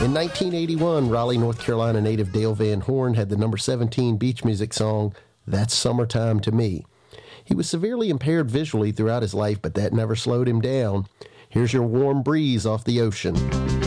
In 1981, Raleigh, North Carolina native Dale Van Horn had the number 17 beach music song, That's Summertime to Me. He was severely impaired visually throughout his life, but that never slowed him down. Here's your warm breeze off the ocean.